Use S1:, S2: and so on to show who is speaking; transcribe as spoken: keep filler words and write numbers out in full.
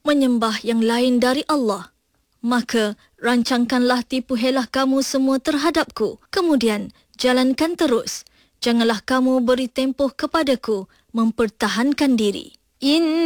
S1: menyembah yang lain dari Allah. Maka rancangkanlah tipu helah kamu semua terhadapku. Kemudian jalankan terus. Janganlah kamu beri tempoh kepadaku mempertahankan diri. In